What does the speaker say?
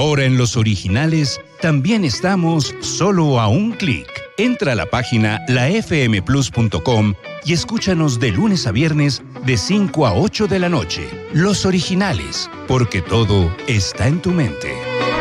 Ahora en Los Originales también estamos solo a un clic. Entra a la página lafmplus.com y escúchanos de lunes a viernes de 5 a 8 de la noche. Los Originales, porque todo está en tu mente.